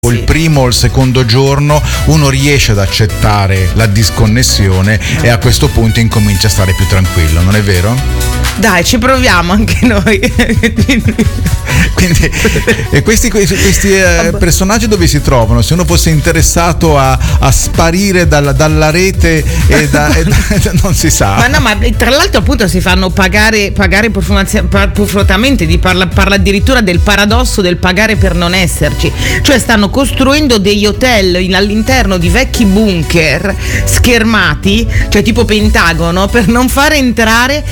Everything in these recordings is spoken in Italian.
il primo o il secondo giorno uno riesce ad accettare la disconnessione e a questo punto incomincia a stare più tranquillo, non è vero? Dai, ci proviamo anche noi. Quindi questi personaggi dove si trovano? Se uno fosse interessato a sparire dalla rete non si sa. Ma tra l'altro appunto si fanno pagare profondamente, parla addirittura del paradosso del pagare per non esserci, cioè stanno costruendo degli hotel all'interno di vecchi bunker schermati, cioè tipo Pentagono, per non far entrare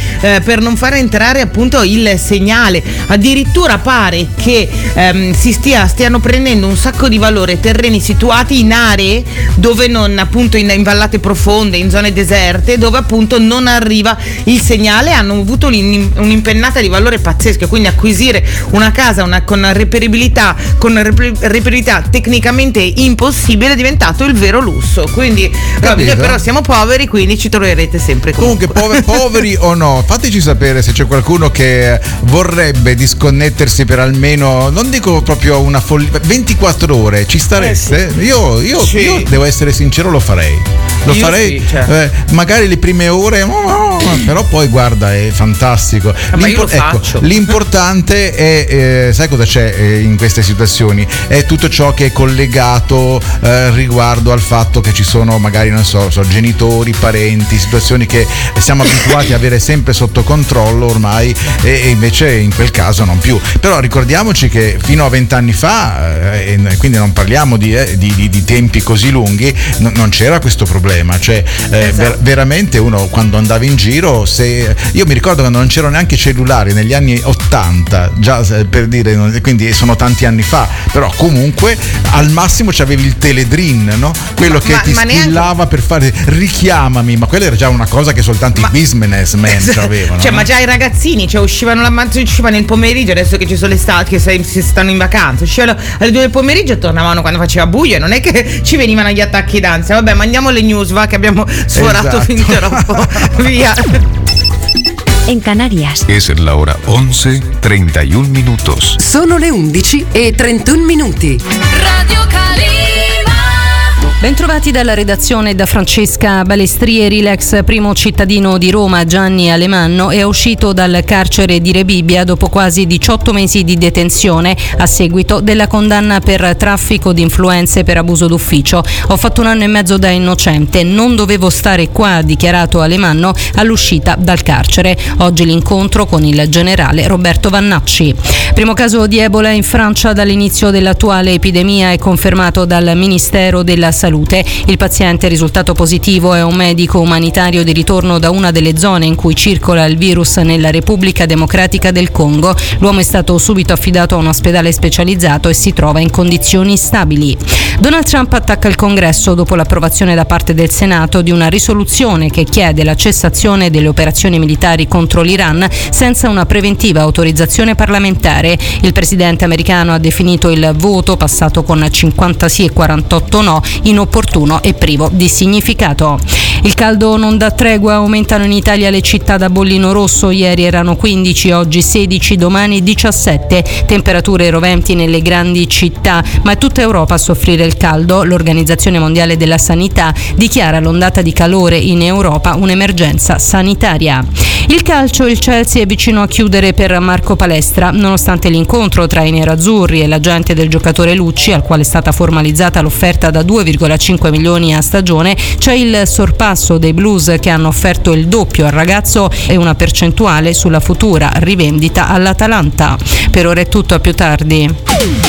appunto il segnale. Addirittura pare che stiano prendendo un sacco di valore terreni situati in aree dove non, appunto in vallate profonde, in zone deserte, dove appunto non arriva il segnale. Hanno avuto un'impennata di valore pazzesca, quindi acquisire una casa con reperibilità tecnicamente impossibile è diventato il vero lusso. Quindi noi però siamo poveri, quindi ci troverete sempre comunque poveri o no, fateci sapere se c'è qualcuno che vorrebbe disconnettersi per almeno, non dico proprio una 24 ore, ci stareste? Sì. Io devo essere sincero, lo farei. Sì, cioè. Magari le prime ore, però poi guarda, è fantastico. L'importante è, sai cosa c'è in queste situazioni? È tutto ciò che è collegato riguardo al fatto che ci sono magari, non so, genitori, parenti, situazioni che siamo abituati a avere sempre sotto controllo ormai, e invece in quel caso non più. Però ricordiamoci che fino a 20 anni fa, quindi non parliamo di tempi così lunghi, non c'era questo problema, cioè esatto. Veramente uno quando andava in giro, io mi ricordo quando non c'erano neanche cellulari negli anni 80, già per dire, quindi sono tanti anni fa, però comunque al massimo c'avevi il teledrin, no? Quello che ti spillava per fare richiamami, ma quella era già una cosa che soltanto i businessmen avevano. Cioè, no? Ma già i ragazzini, cioè uscivano il pomeriggio, adesso che ci sono le estati, che si stanno in vacanza, uscivano alle 2 del pomeriggio e tornavano quando faceva buio, e non è che ci venivano gli attacchi d'ansia. Vabbè, mandiamo le news, va, che abbiamo sforato fin troppo. Via. En Canarias es la hora 11:31 minutos. Sono le 11:31. Radio Calima. Bentrovati dalla redazione da Francesca Balestrieri. L'ex primo cittadino di Roma, Gianni Alemanno, è uscito dal carcere di Rebibbia dopo quasi 18 mesi di detenzione a seguito della condanna per traffico di influenze per abuso d'ufficio. Ho fatto 1 anno e mezzo da innocente, non dovevo stare qua, ha dichiarato Alemanno all'uscita dal carcere. Oggi l'incontro con il generale Roberto Vannacci. Primo caso di Ebola in Francia dall'inizio dell'attuale epidemia è confermato dal Ministero della Salute. Il paziente risultato positivo è un medico umanitario di ritorno da una delle zone in cui circola il virus nella Repubblica Democratica del Congo. L'uomo è stato subito affidato a un ospedale specializzato e si trova in condizioni stabili. Donald Trump attacca il Congresso dopo l'approvazione da parte del Senato di una risoluzione che chiede la cessazione delle operazioni militari contro l'Iran senza una preventiva autorizzazione parlamentare. Il presidente americano ha definito il voto, passato con 50 sì e 48 no, inopportuno e privo di significato. Il caldo non dà tregua, aumentano in Italia le città da bollino rosso. Ieri erano 15, oggi 16, domani 17. Temperature roventi nelle grandi città, ma è tutta Europa a soffrire il caldo. L'Organizzazione Mondiale della Sanità dichiara l'ondata di calore in Europa un'emergenza sanitaria. Il calcio, il Chelsea è vicino a chiudere per Marco Palestra. Nonostante l'incontro tra i nerazzurri e l'agente del giocatore Lucci, al quale è stata formalizzata l'offerta da 2,5 milioni a stagione, c'è il sorpasso dei Blues che hanno offerto il doppio al ragazzo e una percentuale sulla futura rivendita all'Atalanta. Per ora è tutto, a più tardi.